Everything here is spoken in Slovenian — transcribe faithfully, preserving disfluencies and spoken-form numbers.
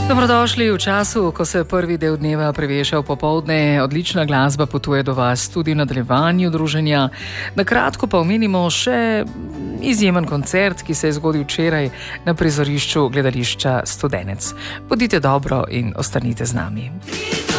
Dobrodošli v času, ko se prvi del dneva preveša v popoldne. Odlična glasba potuje do vas tudi v nadaljevanju druženja. Na kratko pa omenimo še izjemen koncert, ki se je zgodil včeraj na prizorišču gledališča Studenec. Bodite dobro in ostanite z nami.